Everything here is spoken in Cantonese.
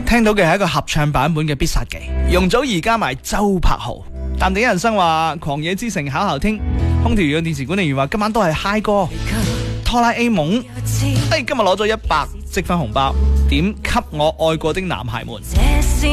聽到嘅係一個合唱版本嘅必殺技，容祖兒加埋周柏豪。淡定人生話狂野之城巧巧聽，空調嘅電視管理員話今晚都係嗨歌，拖拉 A 夢，今日攞咗100積分紅包，點給我愛過的男孩們。